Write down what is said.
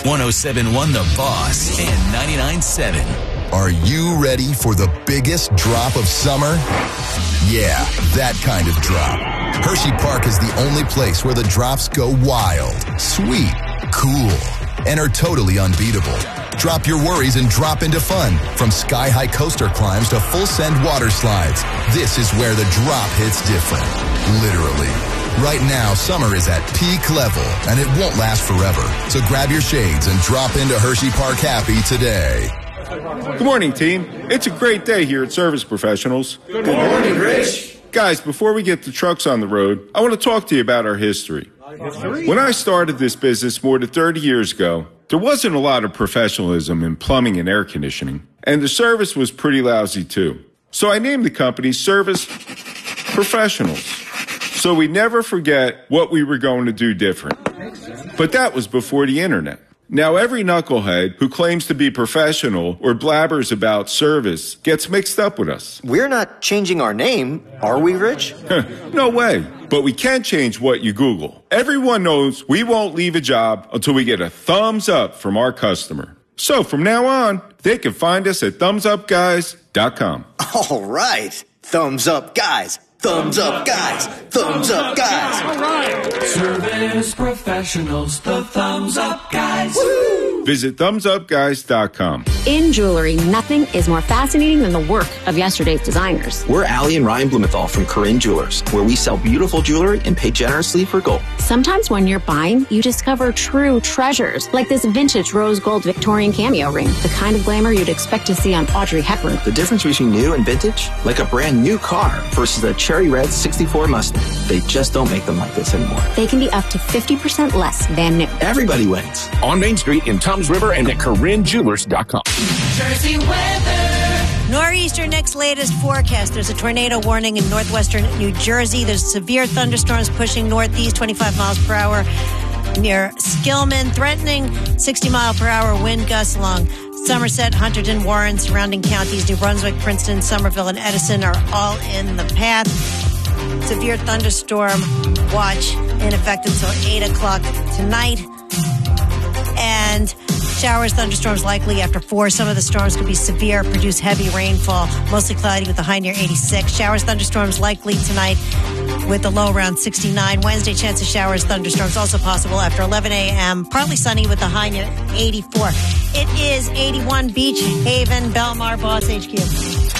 107.1 The Boss and 99.7. Are you ready for the biggest drop of summer? Yeah, that kind of drop. Hershey Park is the only place where the drops go wild, sweet, cool, and are totally unbeatable. Drop your worries and drop into fun. From sky-high coaster climbs to full-send water slides, this is where the drop hits different. Literally. Right now, summer is at peak level, and it won't last forever. So grab your shades and drop into Hershey Park Happy today. Good morning, team. It's a great day here at Service Professionals. Good morning, Rich. Guys, before we get the trucks on the road, I want to talk to you about our history. When I started this business more than 30 years ago, there wasn't a lot of professionalism in plumbing and air conditioning, and the service was pretty lousy too. So I named the company Service Professionals, so we never forget what we were going to do different. But that was before the internet. Now every knucklehead who claims to be professional or blabbers about service gets mixed up with us. We're not changing our name, are we, Rich? No way. But we can change what you Google. Everyone knows we won't leave a job until we get a thumbs up from our customer. So from now on, they can find us at thumbsupguys.com. All right. Thumbs up, guys. Thumbs up, guys. Thumbs up, guys. All right. Service Professionals, the Thumbs Up Guys. Woo! Visit thumbsupguys.com. In jewelry, nothing is more fascinating than the work of yesterday's designers. We're Allie and Ryan Blumenthal from Corinne Jewelers, where we sell beautiful jewelry and pay generously for gold. Sometimes when you're buying, you discover true treasures, like this vintage rose gold Victorian cameo ring, the kind of glamour you'd expect to see on Audrey Hepburn. The difference between new and vintage, like a brand new car versus a cherry red 64 Mustang. They just don't make them like this anymore. They can be up to 50% less than new. Everybody wins. On Main Street in Toms River and at CorinneJewelers.com. Jersey weather. Nor'easter next latest forecast. There's a tornado warning in northwestern New Jersey. There's severe thunderstorms pushing northeast 25 miles per hour near Skillman, threatening 60 mile per hour wind gusts along Somerset, Hunterdon, Warren, surrounding counties. New Brunswick, Princeton, Somerville, and Edison are all in the path. Severe thunderstorm watch in effect until 8 o'clock tonight. And showers, thunderstorms likely after 4. Some of the storms could be severe, produce heavy rainfall, mostly cloudy with a high near 86. Showers, thunderstorms likely tonight with a low around 69. Wednesday, chance of showers, thunderstorms also possible after 11 a.m. Partly sunny with a high near 84. It is 81 Beach Haven, Belmar, Boss HQ.